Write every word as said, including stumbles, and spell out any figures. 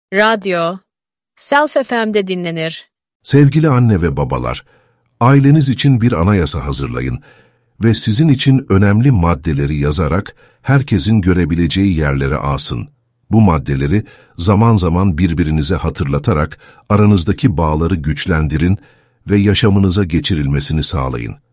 Radyo, Self F M'de dinlenir. Sevgili anne ve babalar, aileniz için bir anayasa hazırlayın ve sizin için önemli maddeleri yazarak herkesin görebileceği yerlere asın. Bu maddeleri zaman zaman birbirinize hatırlatarak aranızdaki bağları güçlendirin ve yaşamınıza geçirilmesini sağlayın.